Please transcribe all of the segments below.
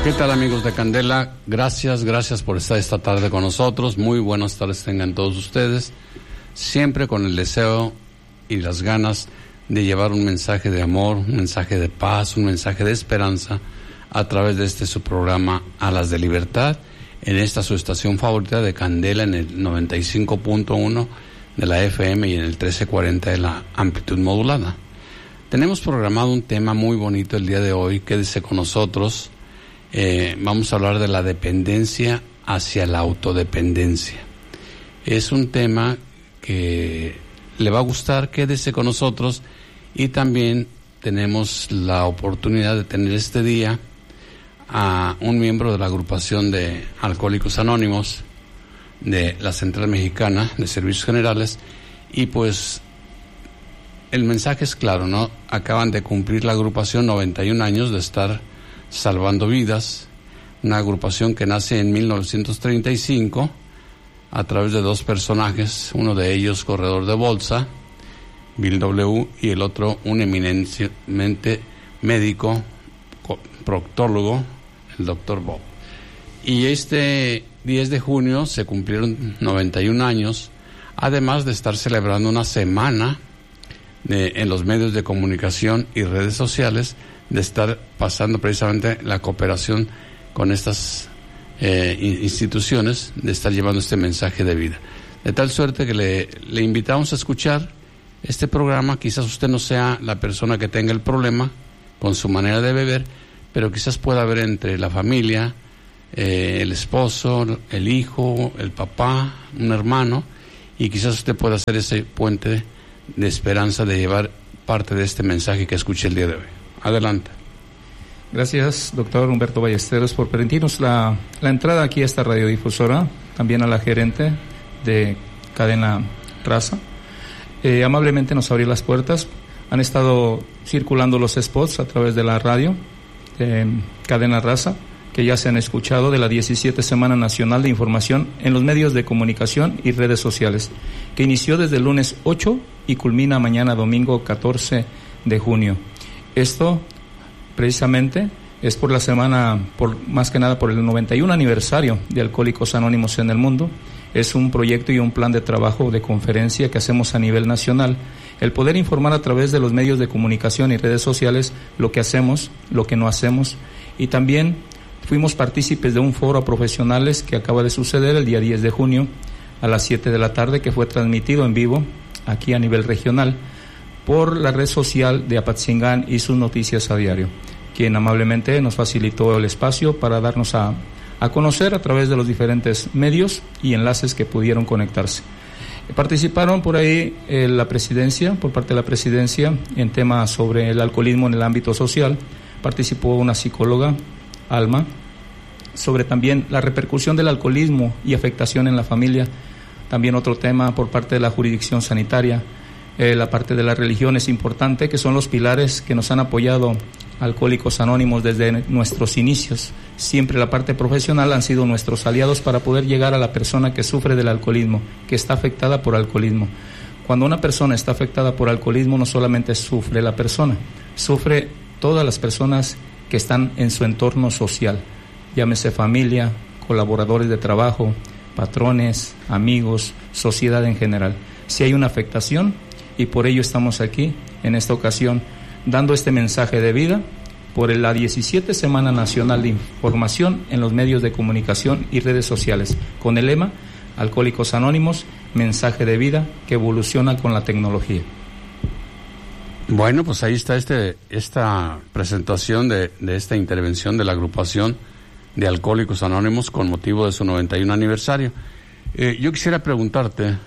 ¿Qué tal, amigos de Candela? Gracias por estar esta tarde con nosotros. Muy buenas tardes tengan todos ustedes. Siempre con el deseo y las ganas de llevar un mensaje de amor, un mensaje de paz, un mensaje de esperanza a través de este su programa Alas de Libertad, en esta su estación favorita de Candela, en el 95.1 de la FM y en el 1340 de la amplitud modulada. Tenemos programado un tema muy bonito el día de hoy. Quédese con nosotros. Vamos a hablar de la dependencia hacia la autodependencia. Es un tema que le va a gustar. Quédese con nosotros. Y también tenemos la oportunidad de tener este día a un miembro de la agrupación de Alcohólicos Anónimos de la Central Mexicana de Servicios Generales. Y pues el mensaje es claro, ¿no? Acaban de cumplir la agrupación 91 años de estar salvando vidas, una agrupación que nace en 1935 a través de dos personajes, uno de ellos corredor de bolsa, Bill W., y el otro un eminentemente médico, proctólogo, el Dr. Bob. Y este 10 de junio se cumplieron 91 años, además de estar celebrando una semana en los medios de comunicación y redes sociales, de estar pasando precisamente la cooperación con estas instituciones, de estar llevando este mensaje de vida. De tal suerte que le invitamos a escuchar este programa. Quizás usted no sea la persona que tenga el problema con su manera de beber, pero quizás pueda haber entre la familia, el esposo, el hijo, el papá, un hermano, y quizás usted pueda hacer ese puente de esperanza de llevar parte de este mensaje que escuché el día de hoy. Adelante. Gracias, doctor Humberto Ballesteros, por permitirnos la entrada aquí a esta radiodifusora, también a la gerente de Cadena Raza. Amablemente nos abrió las puertas. Han estado circulando los spots a través de la radio Cadena Raza, que ya se han escuchado, de la 17 Semana Nacional de Información en los medios de comunicación y redes sociales, que inició desde el lunes 8 y culmina mañana domingo 14 de junio. Esto precisamente es por la semana, más que nada por el 91 aniversario de Alcohólicos Anónimos en el mundo. Es un proyecto y un plan de trabajo de conferencia que hacemos a nivel nacional, el poder informar a través de los medios de comunicación y redes sociales lo que hacemos, lo que no hacemos, y también fuimos partícipes de un foro a profesionales que acaba de suceder el día 10 de junio a las 7 de la tarde, que fue transmitido en vivo aquí a nivel regional por la red social de Apatzingán y sus noticias a diario, quien amablemente nos facilitó el espacio para darnos a conocer a través de los diferentes medios y enlaces que pudieron conectarse. Participaron por ahí la presidencia, por parte de la presidencia, en temas sobre el alcoholismo en el ámbito social. Participó una psicóloga, Alma, sobre también la repercusión del alcoholismo y afectación en la familia. También otro tema por parte de la jurisdicción sanitaria. La parte de la religión es importante, que son los pilares que nos han apoyado Alcohólicos Anónimos desde nuestros inicios. Siempre la parte profesional han sido nuestros aliados para poder llegar a la persona que sufre del alcoholismo, que está afectada por alcoholismo. Cuando una persona está afectada por alcoholismo, no solamente sufre la persona, sufre todas las personas que están en su entorno social, llámese familia, colaboradores de trabajo, patrones, amigos, sociedad en general. Si hay una afectación, y por ello estamos aquí en esta ocasión dando este mensaje de vida por la 17 Semana Nacional de Información en los medios de comunicación y redes sociales, con el lema Alcohólicos Anónimos, mensaje de vida que evoluciona con la tecnología. Bueno, pues ahí está esta presentación de esta intervención de la agrupación de Alcohólicos Anónimos con motivo de su 91 aniversario. Yo quisiera preguntarte,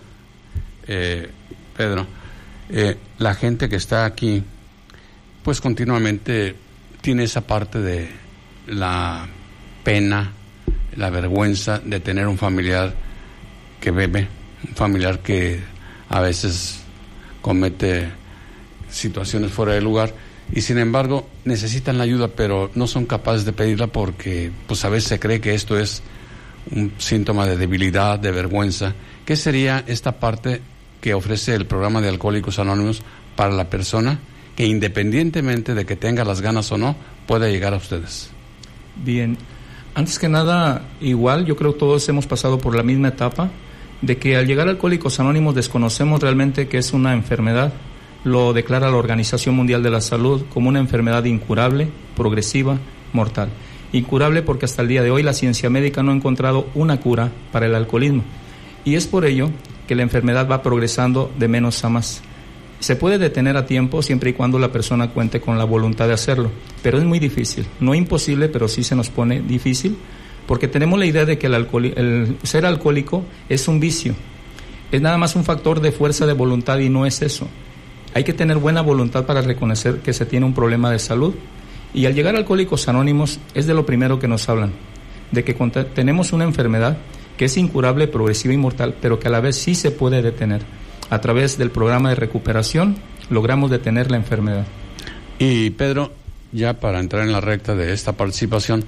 Pedro, la gente que está aquí, pues continuamente tiene esa parte de la pena, la vergüenza de tener un familiar que bebe, un familiar que a veces comete situaciones fuera de lugar, y sin embargo necesitan la ayuda, pero no son capaces de pedirla porque pues a veces se cree que esto es un síntoma de debilidad, de vergüenza. ¿Qué sería esta parte que ofrece el programa de Alcohólicos Anónimos para la persona que, independientemente de que tenga las ganas o no, pueda llegar a ustedes? Bien, antes que nada, igual yo creo que todos hemos pasado por la misma etapa de que al llegar a Alcohólicos Anónimos desconocemos realmente que es una enfermedad. Lo declara la Organización Mundial de la Salud como una enfermedad incurable, progresiva, mortal. Incurable porque hasta el día de hoy la ciencia médica no ha encontrado una cura para el alcoholismo. Y es por ello que la enfermedad va progresando de menos a más. Se puede detener a tiempo siempre y cuando la persona cuente con la voluntad de hacerlo, pero es muy difícil, no imposible, pero sí se nos pone difícil, porque tenemos la idea de que el ser alcohólico es un vicio, es nada más un factor de fuerza de voluntad y no es eso. Hay que tener buena voluntad para reconocer que se tiene un problema de salud, y al llegar a Alcohólicos Anónimos es de lo primero que nos hablan, de que tenemos una enfermedad que es incurable, progresiva y mortal, pero que a la vez sí se puede detener. A través del programa de recuperación logramos detener la enfermedad. Y Pedro, ya para entrar en la recta de esta participación,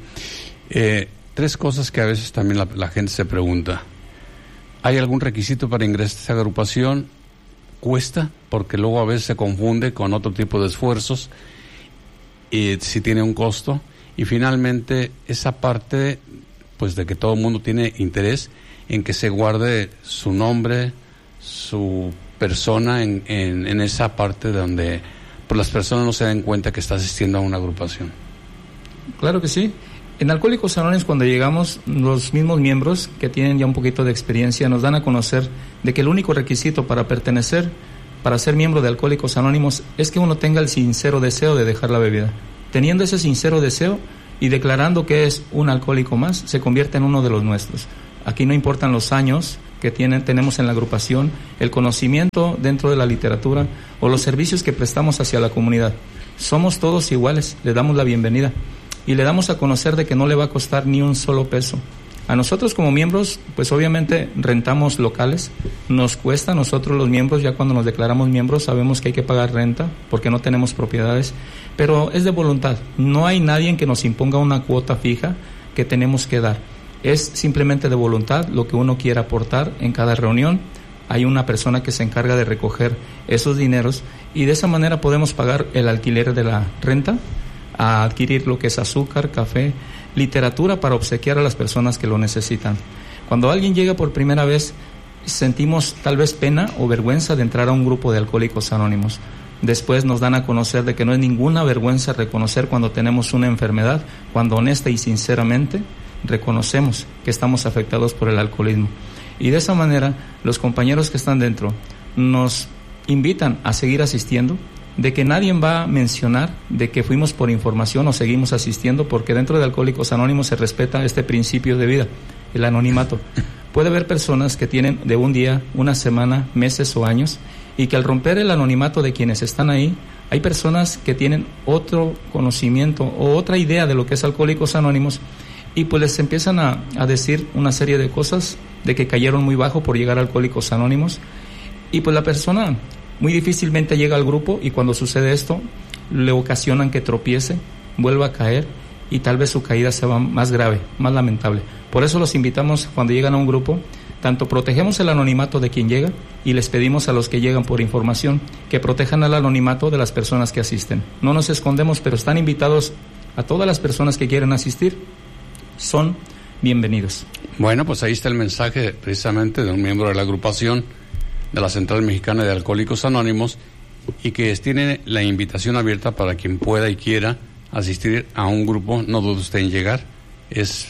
3 cosas que a veces también la gente se pregunta. ¿Hay algún requisito para ingresar a esta agrupación? ¿Cuesta? Porque luego a veces se confunde con otro tipo de esfuerzos y si tiene un costo. Y finalmente esa parte, pues de que todo el mundo tiene interés en que se guarde su nombre, su persona en esa parte donde pues las personas no se den cuenta que está asistiendo a una agrupación. Claro que sí. En Alcohólicos Anónimos, cuando llegamos, los mismos miembros que tienen ya un poquito de experiencia nos dan a conocer de que el único requisito para pertenecer, para ser miembro de Alcohólicos Anónimos, es que uno tenga el sincero deseo de dejar la bebida. Teniendo ese sincero deseo y declarando que es un alcohólico más, se convierte en uno de los nuestros. Aquí no importan los años que tenemos en la agrupación, el conocimiento dentro de la literatura o los servicios que prestamos hacia la comunidad. Somos todos iguales, le damos la bienvenida y le damos a conocer de que no le va a costar ni un solo peso. A nosotros como miembros, pues obviamente rentamos locales, nos cuesta a nosotros los miembros, ya cuando nos declaramos miembros sabemos que hay que pagar renta porque no tenemos propiedades, pero es de voluntad, no hay nadie que nos imponga una cuota fija que tenemos que dar. Es simplemente de voluntad lo que uno quiera aportar en cada reunión. Hay una persona que se encarga de recoger esos dineros y de esa manera podemos pagar el alquiler de la renta, a adquirir lo que es azúcar, café, literatura para obsequiar a las personas que lo necesitan. Cuando alguien llega por primera vez, sentimos tal vez pena o vergüenza de entrar a un grupo de Alcohólicos Anónimos. Después nos dan a conocer de que no es ninguna vergüenza reconocer cuando tenemos una enfermedad, cuando honesta y sinceramente reconocemos que estamos afectados por el alcoholismo. Y de esa manera, los compañeros que están dentro nos invitan a seguir asistiendo, de que nadie va a mencionar de que fuimos por información o seguimos asistiendo, porque dentro de Alcohólicos Anónimos se respeta este principio de vida, el anonimato. Puede haber personas que tienen de un día, una semana, meses o años, y que al romper el anonimato de quienes están ahí, hay personas que tienen otro conocimiento o otra idea de lo que es Alcohólicos Anónimos, y pues les empiezan a decir una serie de cosas de que cayeron muy bajo por llegar a Alcohólicos Anónimos, y pues la persona muy difícilmente llega al grupo, y cuando sucede esto le ocasionan que tropiece, vuelva a caer y tal vez su caída sea más grave, más lamentable. Por eso los invitamos cuando llegan a un grupo, tanto protegemos el anonimato de quien llega y les pedimos a los que llegan por información que protejan el anonimato de las personas que asisten. No nos escondemos, pero están invitados a todas las personas que quieren asistir, son bienvenidos. Bueno, pues ahí está el mensaje precisamente de un miembro de la agrupación de la Central Mexicana de Alcohólicos Anónimos, y que tiene la invitación abierta para quien pueda y quiera asistir a un grupo. No dude usted en llegar, es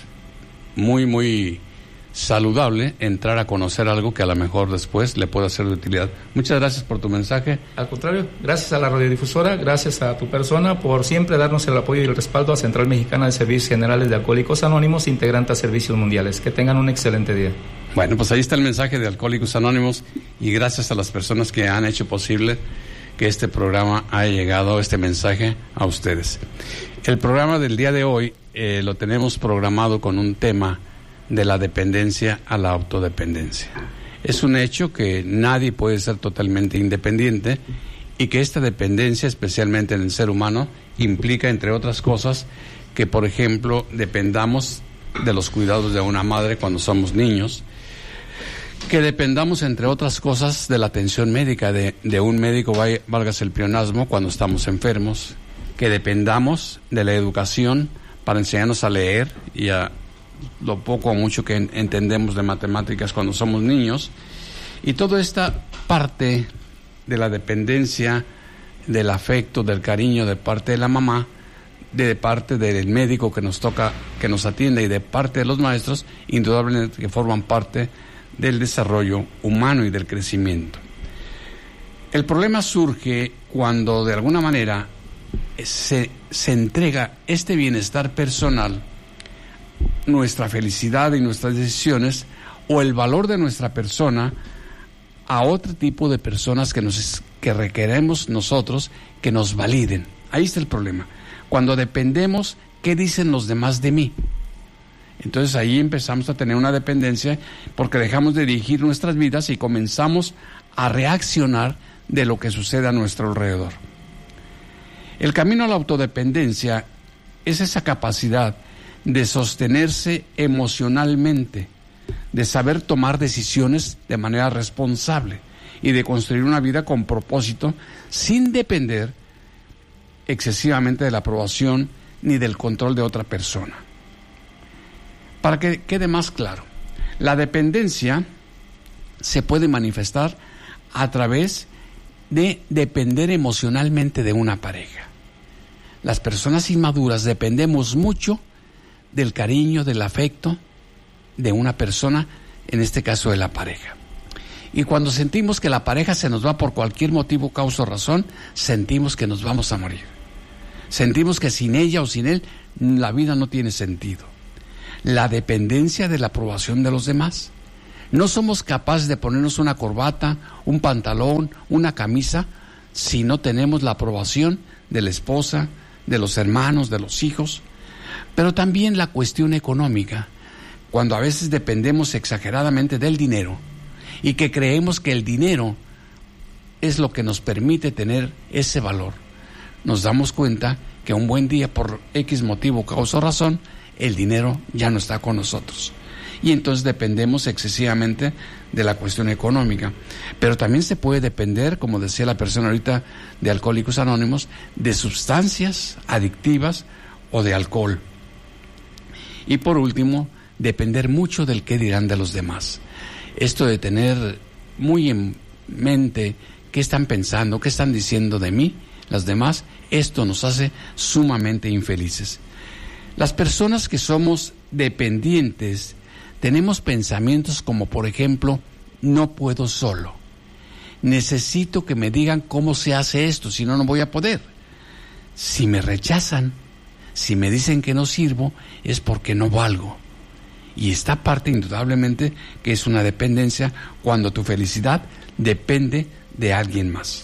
muy muy saludable entrar a conocer algo que a lo mejor después le pueda ser de utilidad. Muchas gracias por tu mensaje. Al contrario, gracias a la radiodifusora, gracias a tu persona por siempre darnos el apoyo y el respaldo a Central Mexicana de Servicios Generales de Alcohólicos Anónimos, integrante a Servicios Mundiales. Que tengan un excelente día. Bueno, pues ahí está el mensaje de Alcohólicos Anónimos, y gracias a las personas que han hecho posible que este programa haya llegado, este mensaje a ustedes. El programa del día de hoy lo tenemos programado con un tema de la dependencia a la autodependencia. Es un hecho que nadie puede ser totalmente independiente, y que esta dependencia, especialmente en el ser humano, implica, entre otras cosas, que, por ejemplo, dependamos de los cuidados de una madre cuando somos niños, que dependamos, entre otras cosas, de la atención médica de un médico, válgase el pleonasmo, cuando estamos enfermos, que dependamos de la educación para enseñarnos a leer y a lo poco o mucho que entendemos de matemáticas cuando somos niños. Y toda esta parte de la dependencia, del afecto, del cariño de parte de la mamá, de parte del médico que nos toca, que nos atiende, y de parte de los maestros, indudablemente que forman parte del desarrollo humano y del crecimiento. El problema surge cuando de alguna manera se entrega este bienestar personal, nuestra felicidad y nuestras decisiones, o el valor de nuestra persona, a otro tipo de personas que requeremos nosotros que nos validen. Ahí está el problema. Cuando dependemos, ¿qué dicen los demás de mí? Entonces ahí empezamos a tener una dependencia porque dejamos de dirigir nuestras vidas y comenzamos a reaccionar de lo que sucede a nuestro alrededor. El camino a la autodependencia es esa capacidad de sostenerse emocionalmente, de saber tomar decisiones de manera responsable y de construir una vida con propósito sin depender excesivamente de la aprobación ni del control de otra persona. Para que quede más claro, la dependencia se puede manifestar a través de depender emocionalmente de una pareja. Las personas inmaduras dependemos mucho del cariño, del afecto de una persona, en este caso de la pareja. Y cuando sentimos que la pareja se nos va por cualquier motivo, causa o razón, sentimos que nos vamos a morir. Sentimos que sin ella o sin él la vida no tiene sentido. La dependencia de la aprobación de los demás. No somos capaces de ponernos una corbata, un pantalón, una camisa, si no tenemos la aprobación de la esposa, de los hermanos, de los hijos. Pero también la cuestión económica, cuando a veces dependemos exageradamente del dinero y que creemos que el dinero es lo que nos permite tener ese valor, nos damos cuenta que un buen día, por X motivo, causa o razón, el dinero ya no está con nosotros. Y entonces dependemos excesivamente de la cuestión económica. Pero también se puede depender, como decía la persona ahorita de Alcohólicos Anónimos, de sustancias adictivas o de alcohol. Y por último, depender mucho del qué dirán de los demás. Esto de tener muy en mente qué están pensando, qué están diciendo de mí, las demás, esto nos hace sumamente infelices. Las personas que somos dependientes tenemos pensamientos como, por ejemplo, no puedo solo. Necesito que me digan cómo se hace esto, si no, no voy a poder. Si me rechazan, si me dicen que no sirvo, es porque no valgo. Y esta parte indudablemente que es una dependencia cuando tu felicidad depende de alguien más.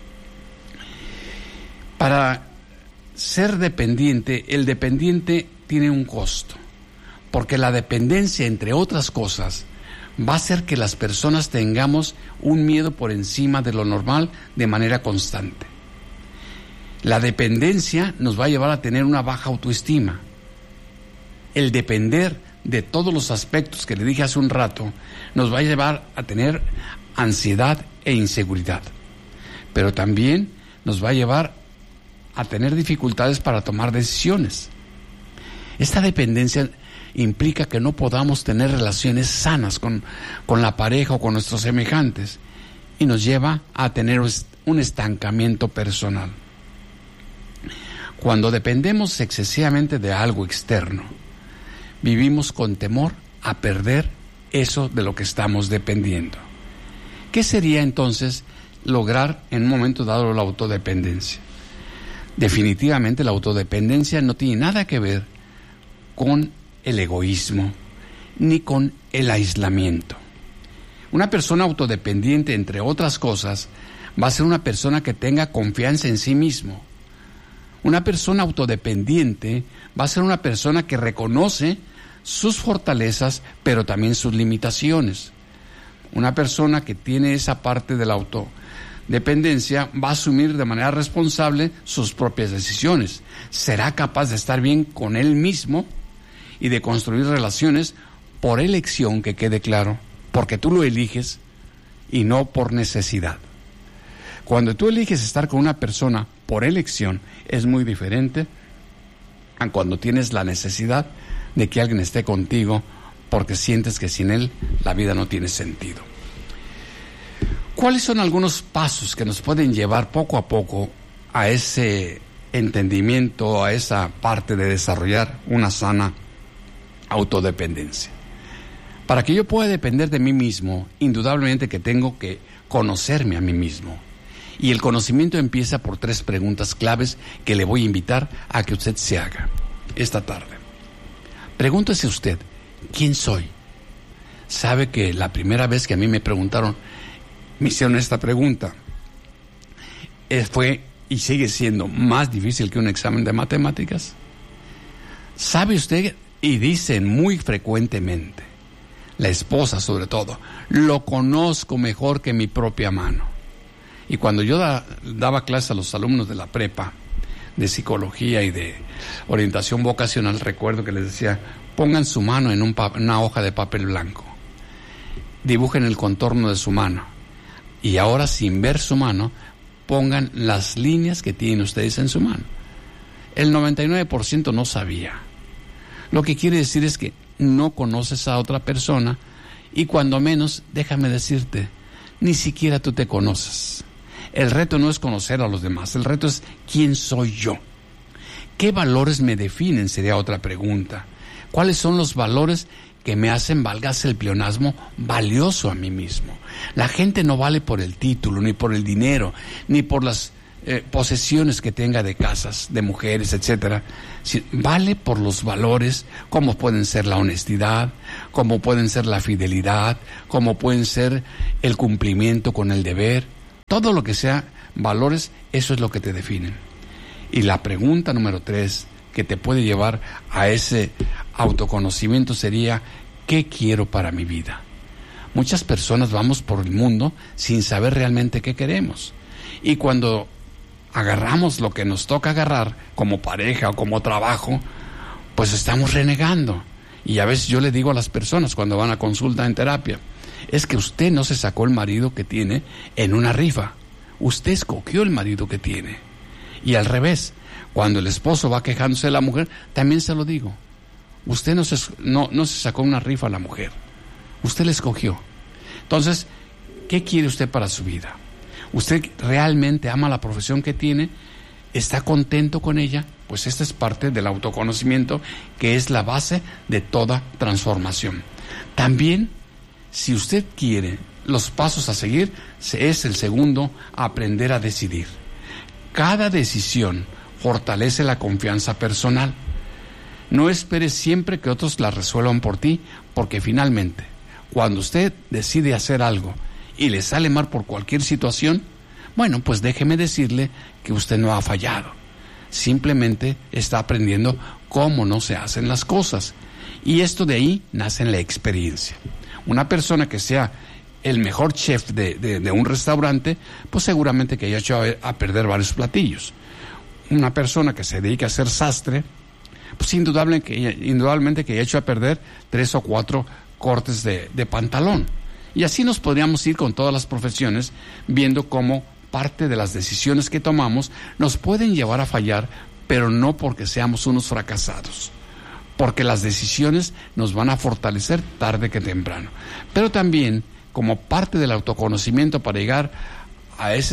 Para ser dependiente, el dependiente tiene un costo, porque la dependencia, entre otras cosas, va a hacer que las personas tengamos un miedo por encima de lo normal de manera constante. La dependencia nos va a llevar a tener una baja autoestima. El depender de todos los aspectos que le dije hace un rato nos va a llevar a tener ansiedad e inseguridad, pero también nos va a llevar a tener dificultades para tomar decisiones. Esta dependencia implica que no podamos tener relaciones sanas con la pareja o con nuestros semejantes y nos lleva a tener un estancamiento personal. Cuando dependemos excesivamente de algo externo, vivimos con temor a perder eso de lo que estamos dependiendo. ¿Qué sería entonces lograr en un momento dado la autodependencia? Definitivamente la autodependencia no tiene nada que ver con el egoísmo ni con el aislamiento. Una persona autodependiente, entre otras cosas, va a ser una persona que tenga confianza en sí mismo. Una persona autodependiente va a ser una persona que reconoce sus fortalezas, pero también sus limitaciones. Una persona que tiene esa parte de la autodependencia va a asumir de manera responsable sus propias decisiones. Será capaz de estar bien con él mismo y de construir relaciones por elección, que quede claro, porque tú lo eliges y no por necesidad. Cuando tú eliges estar con una persona por elección, es muy diferente cuando tienes la necesidad de que alguien esté contigo porque sientes que sin él la vida no tiene sentido. ¿Cuáles son algunos pasos que nos pueden llevar poco a poco a ese entendimiento, a esa parte de desarrollar una sana autodependencia? Para que yo pueda depender de mí mismo, indudablemente que tengo que conocerme a mí mismo. Y el conocimiento empieza por 3 preguntas claves que le voy a invitar a que usted se haga esta tarde. Pregúntese usted, ¿quién soy? ¿Sabe que la primera vez que a mí me hicieron esta pregunta, fue y sigue siendo más difícil que un examen de matemáticas? ¿Sabe usted? Y dicen muy frecuentemente, la esposa sobre todo, lo conozco mejor que mi propia mano. Y cuando yo daba clases a los alumnos de la prepa, de psicología y de orientación vocacional, recuerdo que les decía, pongan su mano en una hoja de papel blanco, dibujen el contorno de su mano, y ahora sin ver su mano, pongan las líneas que tienen ustedes en su mano. El 99% no sabía. Lo que quiere decir es que no conoces a otra persona, y cuando menos, déjame decirte, ni siquiera tú te conoces. El reto no es conocer a los demás, el reto es ¿quién soy yo? ¿Qué valores me definen? Sería otra pregunta. ¿Cuáles son los valores que me hacen, válgase el pleonasmo, valioso a mí mismo? La gente no vale por el título, ni por el dinero, ni por las posesiones que tenga de casas, de mujeres, etcétera. Vale por los valores, como pueden ser la honestidad, como pueden ser la fidelidad, como pueden ser el cumplimiento con el deber. Todo lo que sea valores, eso es lo que te definen. Y la pregunta número 3 que te puede llevar a ese autoconocimiento sería, ¿qué quiero para mi vida? Muchas personas vamos por el mundo sin saber realmente qué queremos. Y cuando agarramos lo que nos toca agarrar, como pareja o como trabajo, pues estamos renegando. Y a veces yo le digo a las personas cuando van a consulta en terapia, es que usted no se sacó el marido que tiene en una rifa, usted escogió el marido que tiene. Y al revés, cuando el esposo va quejándose de la mujer, también se lo digo, usted no se sacó una rifa a la mujer, usted la escogió. Entonces, ¿qué quiere usted para su vida? ¿Usted realmente ama la profesión que tiene? ¿Está contento con ella? Pues esta es parte del autoconocimiento, que es la base de toda transformación. También, si usted quiere los pasos a seguir, es el segundo, aprender a decidir. Cada decisión fortalece la confianza personal. No espere siempre que otros la resuelvan por ti, porque finalmente, cuando usted decide hacer algo y le sale mal por cualquier situación, bueno, pues déjeme decirle que usted no ha fallado. Simplemente está aprendiendo cómo no se hacen las cosas. Y esto de ahí nace en la experiencia. Una persona que sea el mejor chef de un restaurante, pues seguramente que haya hecho a perder varios platillos. Una persona que se dedica a ser sastre, pues indudablemente que haya hecho a perder 3 o 4 cortes de pantalón. Y así nos podríamos ir con todas las profesiones, viendo cómo parte de las decisiones que tomamos nos pueden llevar a fallar, pero no porque seamos unos fracasados, porque las decisiones nos van a fortalecer tarde que temprano. Pero también, como parte del autoconocimiento para llegar a ese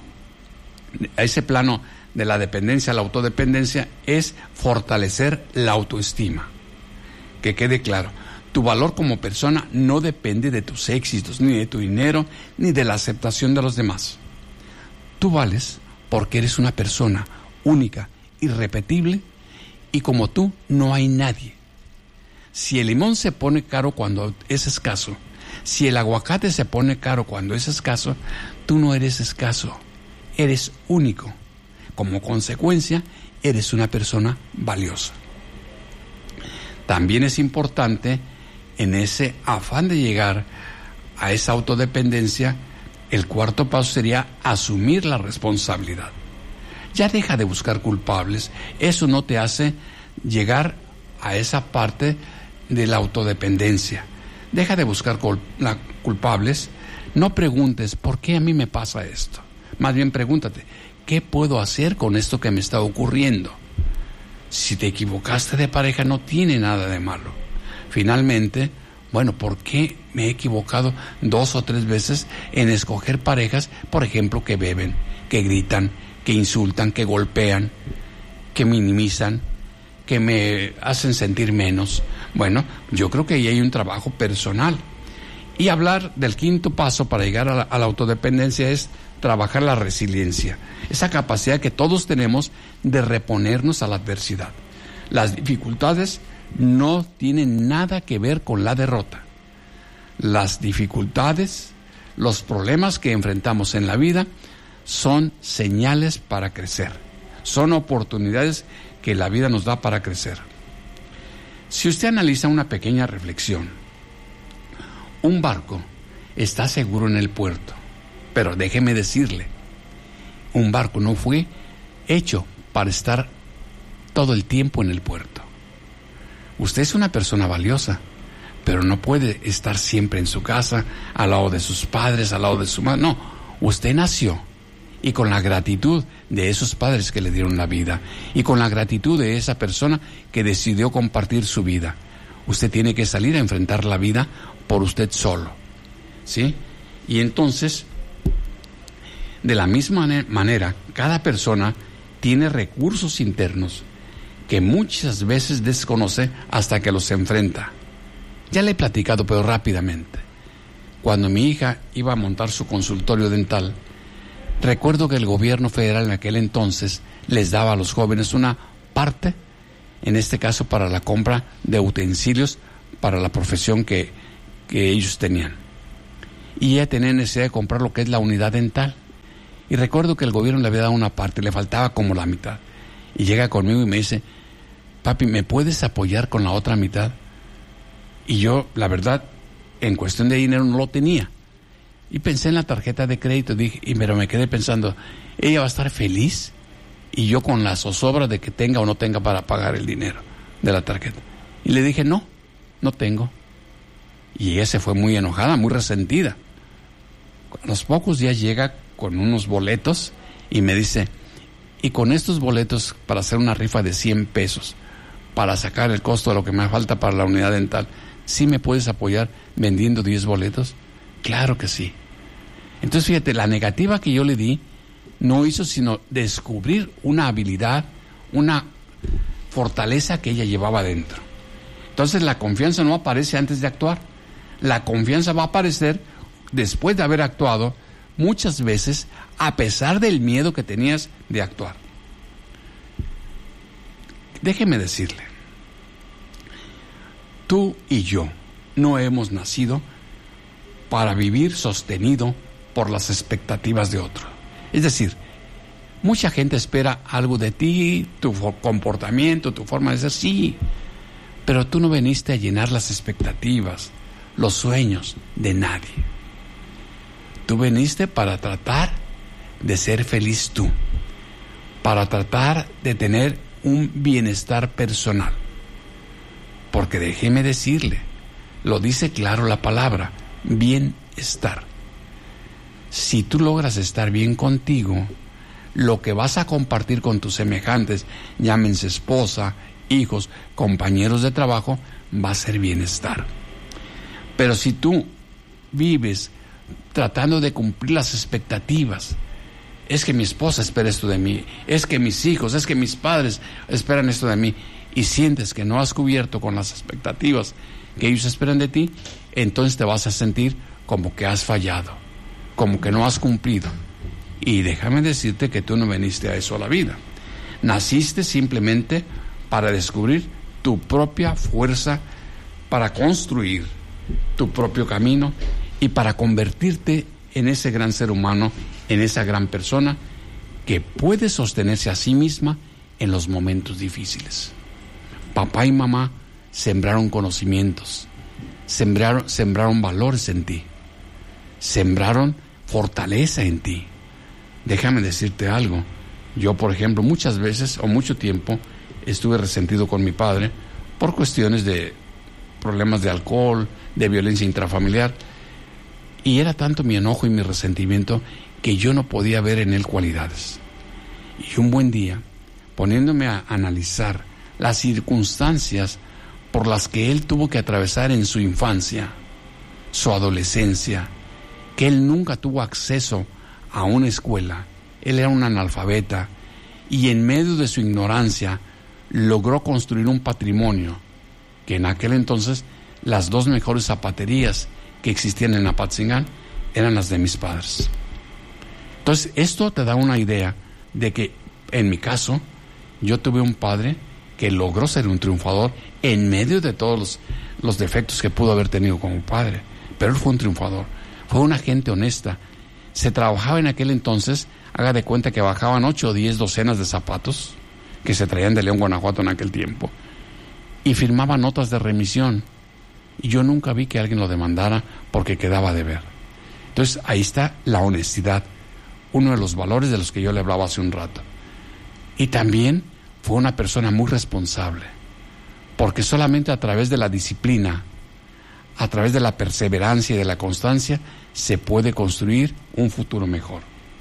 plano de la dependencia, la autodependencia, es fortalecer la autoestima. Que quede claro, tu valor como persona no depende de tus éxitos, ni de tu dinero, ni de la aceptación de los demás. Tú vales porque eres una persona única, irrepetible, y como tú no hay nadie. Si el limón se pone caro cuando es escaso, si el aguacate se pone caro cuando es escaso, tú no eres escaso, eres único. Como consecuencia, eres una persona valiosa. También es importante, en ese afán de llegar a esa autodependencia, el cuarto paso sería asumir la responsabilidad. Ya deja de buscar culpables, eso no te hace llegar a esa parte de la autodependencia. Deja de buscar culpables, no preguntes ¿por qué a mí me pasa esto? Más bien pregúntate, ¿qué puedo hacer con esto que me está ocurriendo? Si te equivocaste de pareja, no tiene nada de malo. Finalmente, bueno, ¿por qué me he equivocado 2 o 3 veces en escoger parejas, por ejemplo, que beben, que gritan, que insultan, que golpean, que minimizan, que me hacen sentir menos? Bueno, yo creo que ahí hay un trabajo personal. Y hablar del quinto paso para llegar a la autodependencia es trabajar la resiliencia, esa capacidad que todos tenemos de reponernos a la adversidad. Las dificultades no tienen nada que ver con la derrota. Las dificultades, los problemas que enfrentamos en la vida son señales para crecer, son oportunidades que la vida nos da para crecer. Si usted analiza una pequeña reflexión, un barco está seguro en el puerto, pero déjeme decirle, un barco no fue hecho para estar todo el tiempo en el puerto. Usted es una persona valiosa, pero no puede estar siempre en su casa, al lado de sus padres, al lado de su madre. No, usted nació, y con la gratitud de esos padres que le dieron la vida, y con la gratitud de esa persona que decidió compartir su vida, usted tiene que salir a enfrentar la vida por usted solo, ¿sí? Y entonces, de la misma manera, cada persona tiene recursos internos que muchas veces desconoce hasta que los enfrenta. Ya le he platicado, pero rápidamente. Cuando mi hija iba a montar su consultorio dental, recuerdo que el gobierno federal en aquel entonces les daba a los jóvenes una parte, en este caso para la compra de utensilios para la profesión que ellos tenían. Y ella tenía necesidad de comprar lo que es la unidad dental. Y recuerdo que el gobierno le había dado una parte, le faltaba como la mitad. Y llega conmigo y me dice, papi, ¿me puedes apoyar con la otra mitad? Y yo, la verdad, en cuestión de dinero no lo tenía. Y pensé en la tarjeta de crédito, pero me quedé pensando, ella va a estar feliz y yo con la zozobra de que tenga o no tenga para pagar el dinero de la tarjeta. Y le dije, no tengo. Y ella se fue muy enojada, muy resentida. A los pocos días llega con unos boletos y me dice, y con estos boletos para hacer una rifa de 100 pesos, para sacar el costo de lo que me falta para la unidad dental, ¿sí me puedes apoyar vendiendo 10 boletos? Claro que sí. Entonces fíjate, la negativa que yo le di no hizo sino descubrir una habilidad, una fortaleza que ella llevaba dentro. Entonces la confianza no aparece antes de actuar. La confianza va a aparecer después de haber actuado, muchas veces a pesar del miedo que tenías de actuar. Déjeme decirle, tú y yo no hemos nacido para vivir sostenido por las expectativas de otro. Es decir, mucha gente espera algo de ti, tu comportamiento, tu forma de ser, sí, pero tú no viniste a llenar las expectativas, los sueños de nadie. Tú viniste para tratar de ser feliz tú, para tratar de tener un bienestar personal. Porque déjeme decirle, lo dice claro la palabra, bienestar. Si tú logras estar bien contigo, lo que vas a compartir con tus semejantes, llámense esposa, hijos, compañeros de trabajo, va a ser bienestar. Pero si tú vives tratando de cumplir las expectativas, es que mi esposa espera esto de mí, es que mis hijos, es que mis padres esperan esto de mí, y sientes que no has cubierto con las expectativas que ellos esperan de ti, entonces te vas a sentir como que has fallado, como que no has cumplido. Y déjame decirte que tú no viniste a eso a la vida. Naciste simplemente para descubrir tu propia fuerza, para construir tu propio camino y para convertirte en ese gran ser humano, en esa gran persona que puede sostenerse a sí misma en los momentos difíciles. Papá y mamá sembraron conocimientos, sembraron valores en ti, sembraron fortaleza en ti. Déjame decirte algo. Yo, por ejemplo, muchas veces o mucho tiempo estuve resentido con mi padre por cuestiones de problemas de alcohol, de violencia intrafamiliar. Y era tanto mi enojo y mi resentimiento que yo no podía ver en él cualidades. Y un buen día, poniéndome a analizar las circunstancias por las que él tuvo que atravesar en su infancia, su adolescencia, que él nunca tuvo acceso a una escuela, él era un analfabeta, y en medio de su ignorancia logró construir un patrimonio, que en aquel entonces las dos mejores zapaterías que existían en Apatzingán eran las de mis padres. Entonces esto te da una idea de que en mi caso yo tuve un padre que logró ser un triunfador en medio de todos los defectos que pudo haber tenido como padre, pero él fue un triunfador, fue una gente honesta. Se trabajaba en aquel entonces, haga de cuenta que bajaban 8 o 10 docenas de zapatos que se traían de León, Guanajuato en aquel tiempo, y firmaba notas de remisión, y yo nunca vi que alguien lo demandara porque quedaba de ver. Entonces ahí está la honestidad, uno de los valores de los que yo le hablaba hace un rato. Y también fue una persona muy responsable, porque solamente a través de la disciplina, a través de la perseverancia y de la constancia, se puede construir un futuro mejor.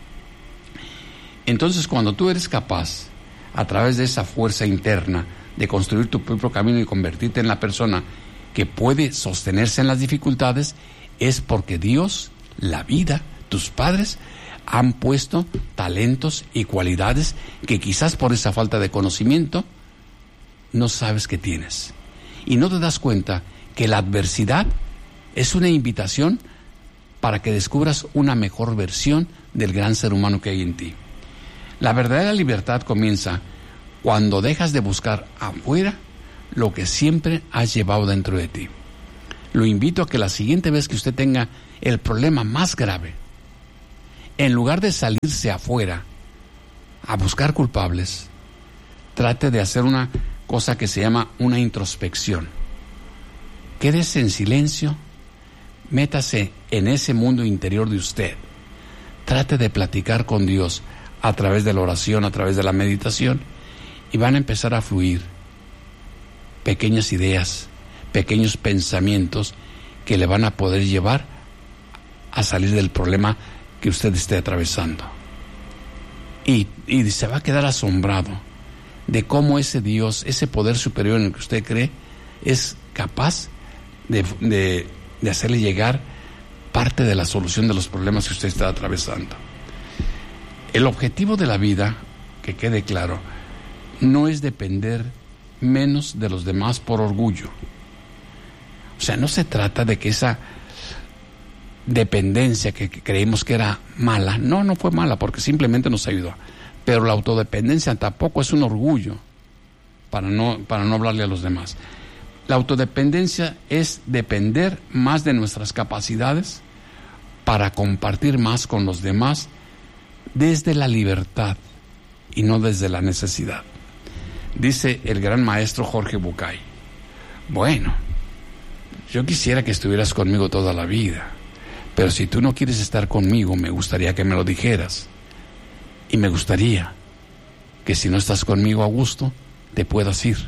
Entonces, cuando tú eres capaz, a través de esa fuerza interna, de construir tu propio camino y convertirte en la persona que puede sostenerse en las dificultades, es porque Dios, la vida, tus padres, han puesto talentos y cualidades que quizás por esa falta de conocimiento no sabes que tienes. Y no te das cuenta que la adversidad es una invitación para que descubras una mejor versión del gran ser humano que hay en ti. La verdadera libertad comienza cuando dejas de buscar afuera lo que siempre has llevado dentro de ti. Lo invito a que la siguiente vez que usted tenga el problema más grave, en lugar de salirse afuera a buscar culpables, trate de hacer una cosa que se llama una introspección. Quédese en silencio, métase en ese mundo interior de usted. Trate de platicar con Dios a través de la oración, a través de la meditación, y van a empezar a fluir pequeñas ideas, pequeños pensamientos que le van a poder llevar a salir del problema que usted esté atravesando. Y se va a quedar asombrado de cómo ese Dios, ese poder superior en el que usted cree, es capaz de hacerle llegar parte de la solución de los problemas que usted está atravesando. El objetivo de la vida, que quede claro, no es depender menos de los demás por orgullo. O sea, no se trata de que esa dependencia que creímos que era mala, no fue mala porque simplemente nos ayudó. Pero la autodependencia tampoco es un orgullo para no hablarle a los demás. La autodependencia es depender más de nuestras capacidades para compartir más con los demás desde la libertad y no desde la necesidad. Dice el gran maestro Jorge Bucay: bueno, yo quisiera que estuvieras conmigo toda la vida, pero si tú no quieres estar conmigo, me gustaría que me lo dijeras. Y me gustaría que si no estás conmigo a gusto, te puedas ir.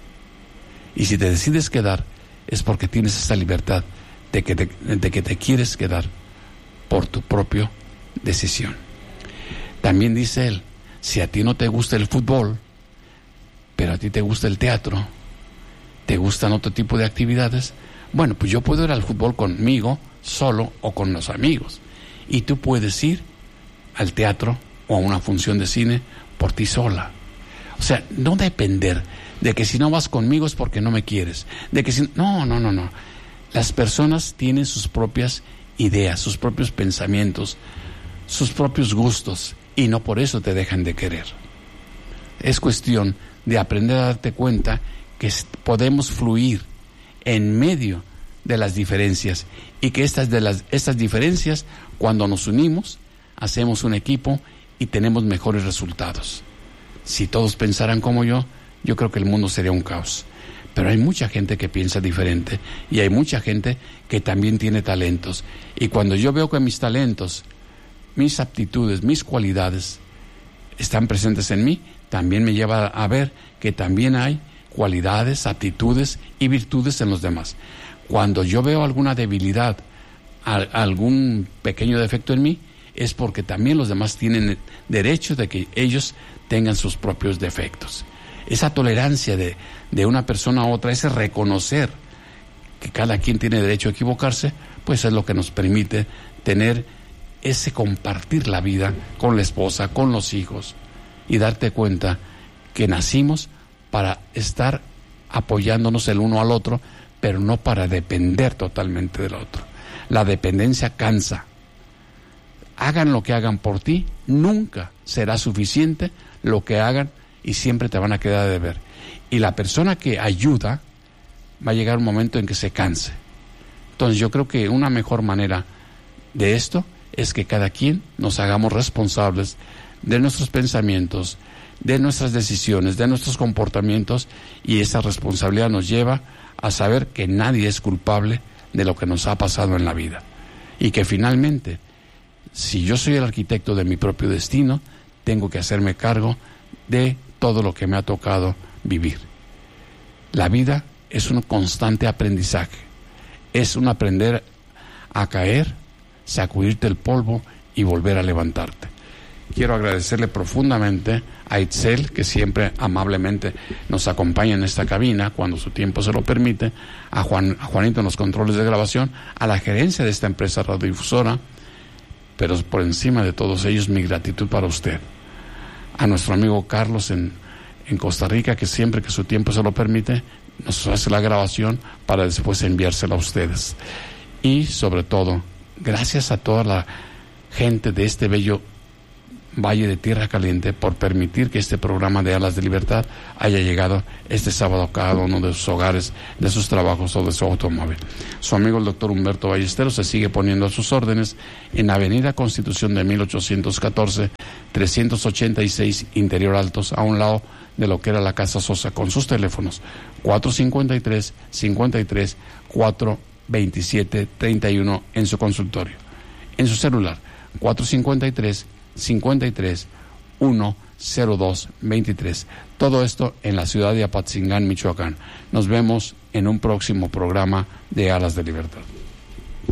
Y si te decides quedar, es porque tienes esta libertad de que te quieres quedar por tu propia decisión. También dice él: si a ti no te gusta el fútbol, pero a ti te gusta el teatro, te gustan otro tipo de actividades, bueno, pues yo puedo ir al fútbol conmigo, solo o con los amigos. Y tú puedes ir al teatro o a una función de cine por ti sola. O sea, no depender de que si no vas conmigo es porque no me quieres. De que si no. Las personas tienen sus propias ideas, sus propios pensamientos, sus propios gustos, y no por eso te dejan de querer. Es cuestión de aprender a darte cuenta que podemos fluir en medio de las diferencias, y que estas diferencias, cuando nos unimos, hacemos un equipo y tenemos mejores resultados. Si todos pensaran como yo creo que el mundo sería un caos. Pero hay mucha gente que piensa diferente, y hay mucha gente que también tiene talentos. Y cuando yo veo que mis talentos, mis aptitudes, mis cualidades están presentes en mí, también me lleva a ver que también hay cualidades, aptitudes y virtudes en los demás. Cuando yo veo alguna debilidad, algún pequeño defecto en mí, es porque también los demás tienen derecho de que ellos tengan sus propios defectos. esa tolerancia de una persona a otra, ese reconocer que cada quien tiene derecho a equivocarse, pues es lo que nos permite tener ese compartir la vida con la esposa, con los hijos, y darte cuenta que nacimos para estar apoyándonos el uno al otro, pero no para depender totalmente del otro. La dependencia cansa. Hagan lo que hagan por ti, nunca será suficiente lo que hagan y siempre te van a quedar a deber. Y la persona que ayuda va a llegar un momento en que se canse. Entonces yo creo que una mejor manera de esto es que cada quien nos hagamos responsables de nuestros pensamientos, de nuestras decisiones, de nuestros comportamientos, y esa responsabilidad nos lleva a saber que nadie es culpable de lo que nos ha pasado en la vida. Y que finalmente, si yo soy el arquitecto de mi propio destino, tengo que hacerme cargo de todo lo que me ha tocado vivir. La vida es un constante aprendizaje, es un aprender a caer, sacudirte el polvo y volver a levantarte. Quiero agradecerle profundamente a Itzel, que siempre amablemente nos acompaña en esta cabina cuando su tiempo se lo permite, a Juanito en los controles de grabación, a la gerencia de esta empresa radiodifusora, pero por encima de todos ellos mi gratitud para usted, a nuestro amigo Carlos en Costa Rica, que siempre que su tiempo se lo permite nos hace la grabación para después enviársela a ustedes, y sobre todo gracias a toda la gente de este bello Valle de Tierra Caliente por permitir que este programa de Alas de Libertad haya llegado este sábado a cada uno de sus hogares, de sus trabajos o de su automóvil. Su amigo el doctor Humberto Ballesteros se sigue poniendo a sus órdenes en Avenida Constitución de 1814, 386 Interior Altos, a un lado de lo que era la Casa Sosa, con sus teléfonos 453-53 427-31 en su consultorio. En su celular 453-53-102-23. Todo esto en la ciudad de Apatzingán, Michoacán. Nos vemos en un próximo programa de Alas de Libertad.